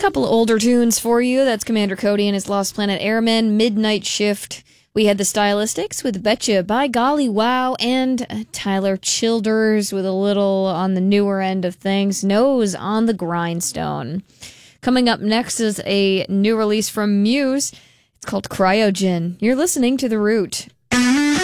couple of older tunes for you. That's Commander Cody and his Lost Planet Airmen, Midnight Shift. We had the Stylistics with Betcha, By Golly Wow, and Tyler Childers with a little on the newer end of things, Nose on the Grindstone. Coming up next is a new release from Muse. It's called Cryogen. You're listening to The Root.